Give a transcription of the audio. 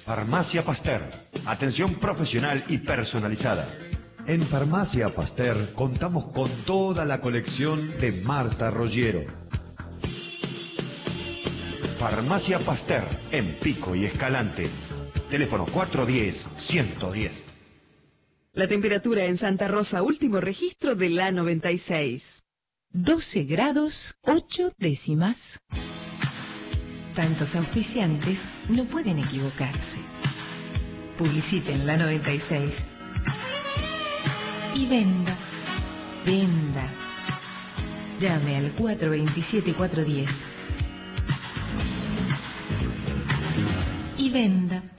Farmacia Pasteur. Atención profesional y personalizada. En Farmacia Pasteur contamos con toda la colección de Marta Roggiero. Farmacia Pasteur, en Pico y Escalante. Teléfono 410-110. La temperatura en Santa Rosa, último registro de la 96. 12 grados 8 décimas. Tantos auspiciantes no pueden equivocarse. Publiciten la 96. Y venda. Llame al 427-410. Y venda.